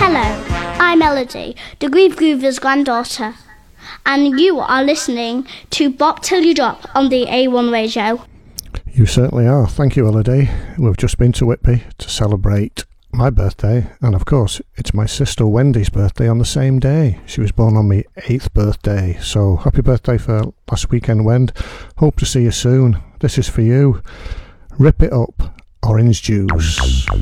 Hello, I'm Elodie, the Grieve Groover's granddaughter, and you are listening to Bop Till You Drop on the A1 Radio. You certainly are. Thank you, Elodie. We've just been to Whitby to celebrate my birthday, and of course it's my sister Wendy's birthday on the same day. She was born on my 8th birthday, so happy birthday for last weekend, Wend. Hope to see you soon. This is for you. Rip It Up, Orange Juice.